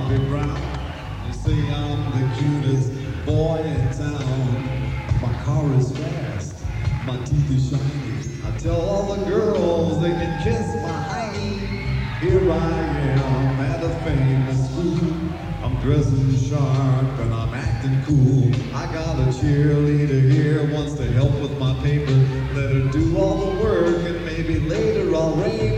Bobby Brown. You say I'm the cutest boy in town. My car is fast, my teeth are shiny. I tell all the girls they can kiss my hiney. Here I am at a famous school. I'm dressing sharp and I'm acting cool. I got a cheerleader here, wants to help with my paper. Let her do all the work and maybe later I'll rave